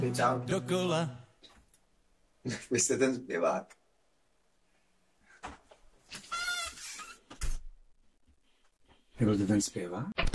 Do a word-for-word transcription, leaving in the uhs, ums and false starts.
Čau. Dokola. Vy jste ten zpěvák. Nebyl to ten zpěvák?